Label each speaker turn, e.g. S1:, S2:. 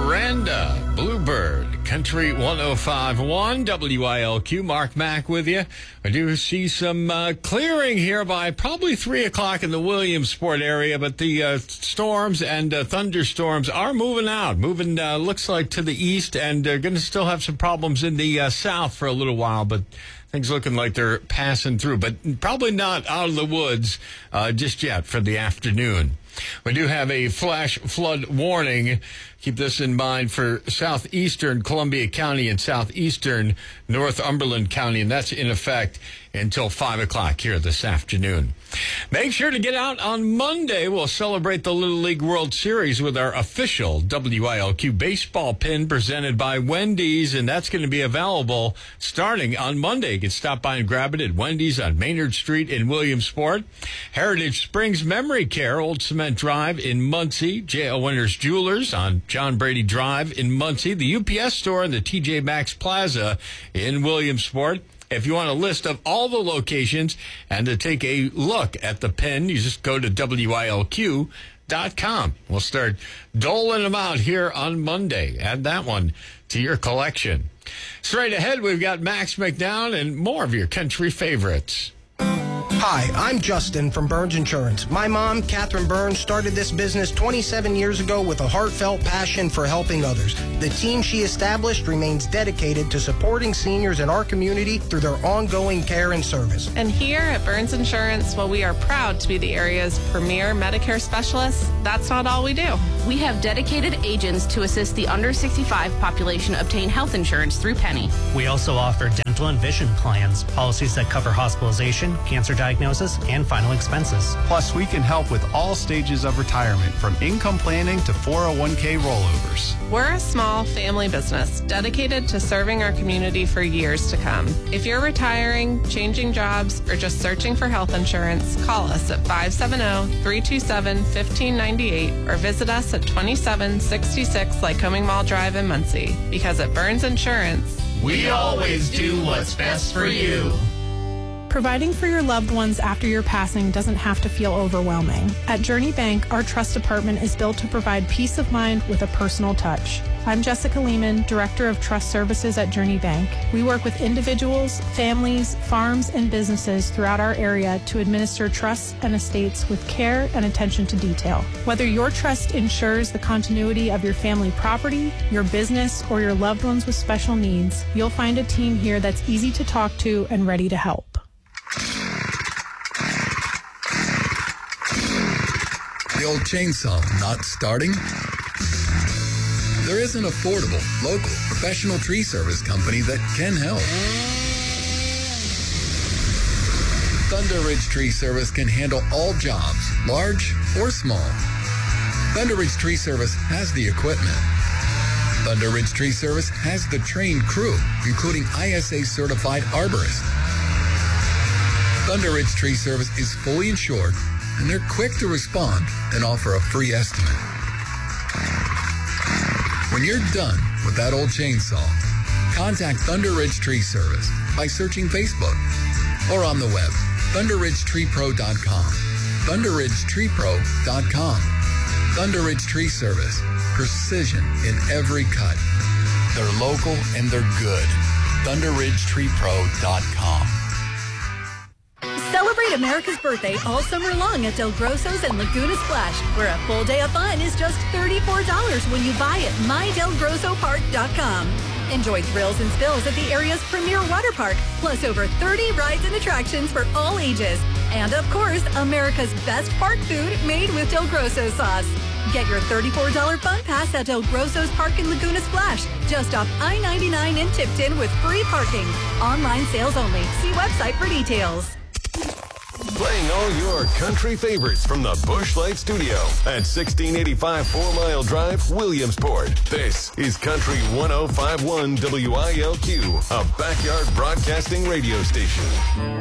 S1: Miranda, Bluebird, Country 105.1, WILQ. Mark Mack with you. I do see some clearing here by probably 3 o'clock in the Williamsport area, but the storms and thunderstorms are moving out. Looks like to the east, and going to still have some problems in the south for a little while, but things looking like they're passing through, but probably not out of the woods just yet for the afternoon. We do have a flash flood warning. Keep this in mind for southeastern Columbia County and southeastern Northumberland County, and that's in effect until 5 o'clock here this afternoon. Make sure to get out on Monday. We'll celebrate the Little League World Series with our official WILQ baseball pin presented by Wendy's, and that's going to be available starting on Monday. You can stop by and grab it at Wendy's on Maynard Street in Williamsport. Heritage Springs Memory Care, Old Cement Drive in Muncie. J.L. Winters Jewelers on John Brady Drive in Muncie. The UPS store and the TJ Maxx Plaza in Williamsport. If you want a list of all the locations and to take a look at the pin, you just go to WILQ.com. We'll start doling them out here on Monday. Add that one to your collection. Straight ahead, we've got Max McDowell and more of your country favorites.
S2: Hi, I'm Justin from Burns Insurance. My mom, Catherine Burns, started this business 27 years ago with a heartfelt passion for helping others. The team she established remains dedicated to supporting seniors in our community through their ongoing care and service.
S3: And here at Burns Insurance, while we are proud to be the area's premier Medicare specialists, that's not all we do.
S4: We have dedicated agents to assist the under 65 population obtain health insurance through Penny.
S5: We also offer dental and vision plans, policies that cover hospitalization, cancer diagnosis, and final expenses.
S6: Plus, we can help with all stages of retirement, from income planning to 401k rollovers.
S3: We're a small family business dedicated to serving our community for years to come. If you're retiring, changing jobs, or just searching for health insurance, call us at 570-327-1598 or visit us at 2766 Lycoming Mall Drive in Muncie. Because at Burns Insurance,
S7: we always do what's best for you.
S8: Providing for your loved ones after your passing doesn't have to feel overwhelming. At Journey Bank, our trust department is built to provide peace of mind with a personal touch. I'm Jessica Lehman, Director of Trust Services at Journey Bank. We work with individuals, families, farms, and businesses throughout our area to administer trusts and estates with care and attention to detail. Whether your trust ensures the continuity of your family property, your business, or your loved ones with special needs, you'll find a team here that's easy to talk to and ready to help.
S9: The old chainsaw not starting? There is an affordable, local, professional tree service company that can help. Thunder Ridge Tree Service can handle all jobs, large or small. Thunder Ridge Tree Service has the equipment. Thunder Ridge Tree Service has the trained crew, including ISA certified arborists. Thunder Ridge Tree Service is fully insured, and they're quick to respond and offer a free estimate. When you're done with that old chainsaw, contact Thunder Ridge Tree Service by searching Facebook or on the web, ThunderRidgeTreePro.com. ThunderRidgeTreePro.com. Thunder Ridge Tree Service, precision in every cut. They're local and they're good. ThunderRidgeTreePro.com.
S10: Celebrate America's birthday all summer long at Del Grosso's and Laguna Splash, where a full day of fun is just $34 when you buy at MyDelGrossoPark.com. Enjoy thrills and spills at the area's premier water park, plus over 30 rides and attractions for all ages. And of course, America's best park food made with Del Grosso sauce. Get your $34 fun pass at Del Grosso's Park in Laguna Splash, just off I-99 in Tipton with free parking. Online sales only. See website for details.
S11: Playing all your country favorites from the Busch Light Studio at 1685 4 Mile Drive, Williamsport. This is Country 105.1 WILQ, a backyard broadcasting radio station.